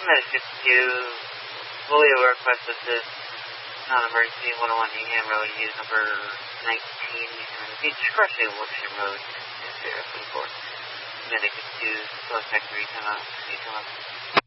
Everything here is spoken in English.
Medic 52, fully aware request assist, non-emergency 101 Hingham Road, use number 19, and Beach Crossing, Wilshire Road, 024. Medic 52, contact 3 come up.